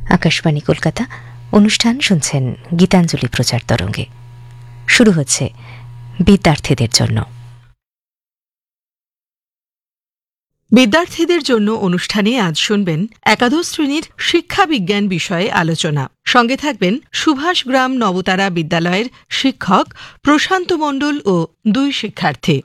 আকাশবাণী কলকাতা। অনুষ্ঠান শুনছেন গীতাঞ্জলি প্রচার তরঙ্গে। শুরু হচ্ছে বিদ্যার্থীদের জন্য। বিদ্যার্থীদের জন্য অনুষ্ঠানে আজ শুনবেন একাদশ শ্রেণীর শিক্ষা বিজ্ঞান বিষয়ে আলোচনা। সঙ্গে থাকবেন সুভাষগ্রাম নবতারা বিদ্যালয়ের শিক্ষক প্রশান্ত মণ্ডল ও 2 শিক্ষার্থী।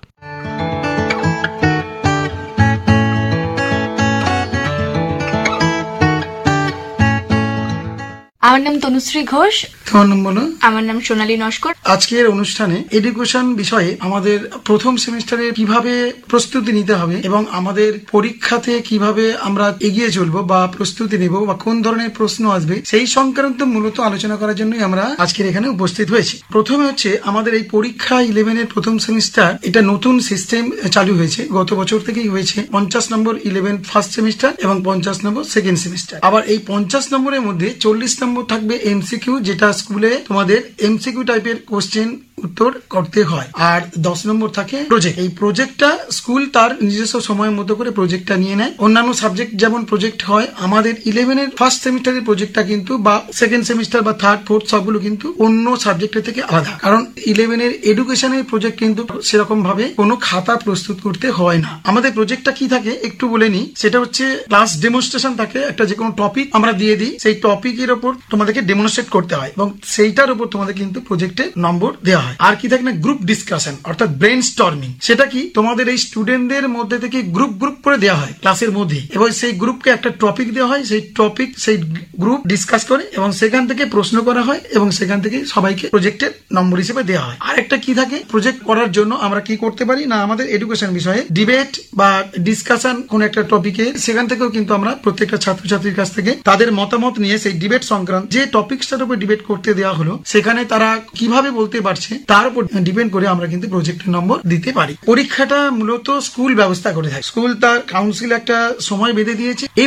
আমার নাম তনুশ্রী ঘোষ। তোমার নাম বলো? আমার নাম সোনালী নস্কর। আজকের অনুষ্ঠানে এডুকেশন বিষয়ে আমাদের প্রথম সেমিস্টারে কিভাবে প্রস্তুতি নিতে হবে এবং আমাদের পরীক্ষাতে কিভাবে আমরা এগিয়ে চলবো বা প্রস্তুতি নেব বা কোন ধরনের প্রশ্ন আসবে সেই সংক্রান্ত মূলত আলোচনা করার জন্যই আমরা আজকের এখানে উপস্থিত হয়েছি। প্রথমে হচ্ছে আমাদের এই পরীক্ষা 11 এর প্রথম সেমিস্টার, এটা নতুন সিস্টেম চালু হয়েছে, গত বছর থেকেই হয়েছে। 50 নম্বর 11 ফার্স্ট সেমিস্টার এবং 50 নম্বর সেকেন্ড সেমিস্টার। আবার এই 50 নম্বরের মধ্যে 40 নম্বর থাকবে এমসিকিউ, যেটা স্কুলে তোমাদের এমসিকিউ টাইপের কোশ্চেন উত্তর করতে হয়। আর 10 নম্বর থাকে প্রজেক্ট। এই প্রজেক্টটা স্কুল তার নিজস্ব সময়ের মতো করে প্রজেক্টটা নিয়ে নেয়। অন্যান্য সাবজেক্ট যেমন প্রজেক্ট হয়, আমাদের 11 এর ফার্স্ট সেমিস্টারের প্রজেক্টটা কিন্তু বা সেকেন্ড সেমিস্টার বা থার্ড ফোর্থ সবগুলো কিন্তু অন্য সাবজেক্টের থেকে আলাদা। কারণ 11 এর এডুকেশনের প্রজেক্ট কিন্তু সেরকম ভাবে কোনো খাতা প্রস্তুত করতে হয় না। আমাদের প্রজেক্টটা কি থাকে একটু বলে নিই। সেটা হচ্ছে ক্লাস ডেমনস্ট্রেশন থাকে, একটা যে কোনো টপিক আমরা দিয়ে দিই, সেই টপিকের ওপর তোমাদেরকে ডেমনস্ট্রেট করতে হয় এবং সেইটার উপর তোমাদের কিন্তু প্রজেক্টে নম্বর দেওয়া হয়। আর কি থাকে না, গ্রুপ ডিসকাশন অর্থাৎ ব্রেন স্টর্মিং। সেটা কি তোমাদের এই স্টুডেন্টদের মধ্যে থেকে গ্রুপ গ্রুপ করে দেওয়া হয় ক্লাসের মধ্যে, এবং সেই গ্রুপকে একটা টপিক দেওয়া হয়, সেই টপিক সেই গ্রুপ ডিসকাস করে এবং সেখান থেকে প্রশ্ন করা হয় এবং সেখান থেকে সবাইকে প্রজেক্টের নম্বর হিসেবে দেওয়া হয়। আর একটা কি থাকে, প্রজেক্ট করার জন্য আমরা কি করতে পারি না, আমাদের এডুকেশন বিষয়ে ডিবেট বা ডিসকাশন কোন একটা টপিকে, সেখান থেকেও কিন্তু আমরা প্রত্যেকটা ছাত্রছাত্রীর কাছ থেকে তাদের মতামত নিয়ে সেই ডিবেট সংক্রান্ত যে টপিকসটার উপর ডিবেট করতে দেওয়া হলো, সেখানে তারা কিভাবে বলতে পারছে তার উপর ডিপেন্ড করে আমরা কিন্তু প্রজেক্টের নম্বর দিতে পারি। পরীক্ষাটা মূলত স্কুল ব্যবস্থা করে থাকে। স্কুল তার কাউন্সিল একটা সময় বেঁধে দিয়েছে। এই